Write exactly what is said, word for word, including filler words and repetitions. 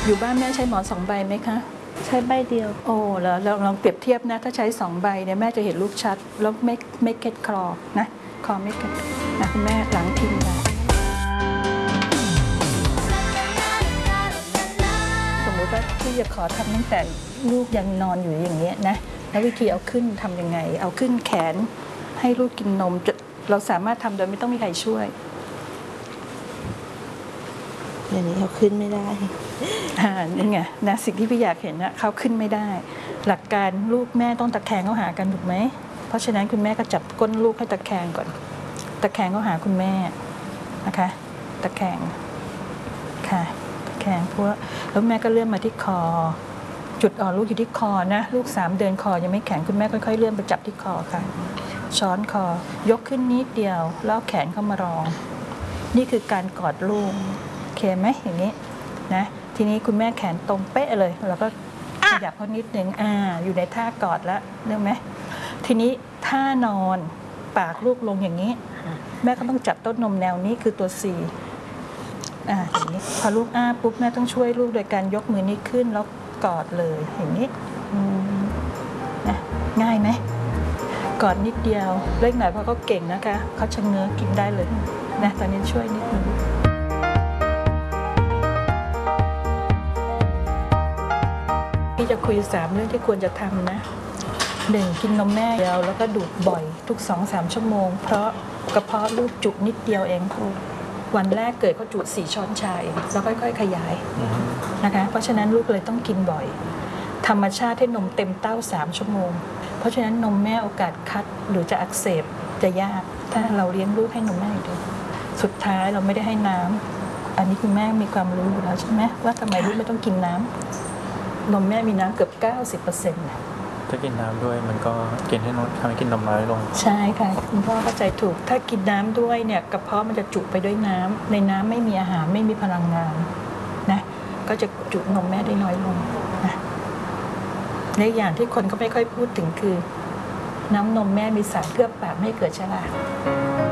อยู่บ้านแม่ใช้หมอนสองใบไหมคะใช้ใบเดียวโอ้แล้วเราลองเปรียบเทียบนะถ้าใช้สองใบเนี่ยแม่จะเห็นลูกชัดแล้วไม่ไม่เก็ตคลอนะคอไม่เก็ตนะคุณแม่หลังพิมพ์นะสมมติว่าพี่จะขอทำตั้งแต่ลูกยังนอนอยู่อย่างเงี้ยนะแล้ววิธีเอาขึ้นทำยังไงเอาขึ้นแขนให้ลูกกินนมเราสามารถทำโดยไม่ต้องมีใครช่วยอย่างนี้เขาขึ้นไม่ได้อ่านี่ไงนะสิ่งที่พี่อยากเห็นนะเขาขึ้นไม่ได้หลักการลูกแม่ต้องตะแคงเข้าหากันถูกไหมเพราะฉะนั้นคุณแม่ก็จับก้นลูกให้ตะแคงก่อนตะแคงเข้าหาคุณแม่นะคะตะแคงค่ะตะแคงพวกแล้วแม่ก็เลื่อนมาที่คอจุดอ่อนลูกอยู่ที่คอนะลูกสามเดือนคอยังไม่แข็งคุณแม่ค่อยๆเลื่อนไปจับที่คอค่ะช้อนคอยกขึ้นนิดเดียวแล้วแขนเข้ามารองนี่คือการกอดลูกโอเคไหมอย่างนี้นะทีนี้คุณแม่แขนตรงเป๊ะเลยแล้วก็ขยับเขานิดนึงอ่าอยู่ในท่ากอดแล้วเรื่องไหมทีนี้ท่านอนปากลูกลงอย่างนี้แม่ก็ต้องจับต้นนมแนวนี้คือตัว C อ่าอย่างนี้พอลูกอ้าปุ๊บแม่ต้องช่วยลูกโดยการยกมือนี้ขึ้นแล้วกอดเลยอย่างนี้นะง่ายไหมกอดนิดเดียวเล็กหน่อยเพราะเขาเก่งนะคะเขาชะเง้อกินได้เลยนะตอนนี้ช่วยนิดนึงพี่จะคุยสามเรื่องที่ควรจะทำนะหนึ่งกินนมแม่เดียวแล้วก็ดูดบ่อยทุก สองถึงสาม ชั่วโมงเพราะกระเพาะลูกจุนิดเดียวเองวันแรกเกิดเขาจุสี่ช้อนชาแล้วค่อยๆขยายนะคะเพราะฉะนั้นลูกเลยต้องกินบ่อยธรรมชาติให้นมเต็มเต้าสามชั่วโมงเพราะฉะนั้นนมแม่โอกาสคัดหรือจะอักเสบจะยากถ้าเราเลี้ยงลูกให้นมแม่อย่างเดียวสุดท้ายเราไม่ได้ให้น้ำอันนี้คุณแม่มีความรู้อยู่แล้วใช่ไหมว่าทำไมลูกไม่ต้องกินน้ำนมแม่มีน้ำเกือบ เก้าสิบเปอร์เซ็นต์ถ้ากินน้ำด้วยมันก็กินให้นมทำให้กินนมน้อยลงใช่ค่ะคุณพ่อเข้าใจถูกถ้ากินน้ำด้วยเนี่ยกระเพาะมันจะจุไปด้วยน้ำในน้ำไม่มีอาหารไม่มีพลังงานนะก็จะจุนมแม่ได้น้อยลงนะในอย่างที่คนก็ไม่ค่อยพูดถึงคือน้ำนมแม่มีสารเคลือบปากไม่ให้เกิดชรา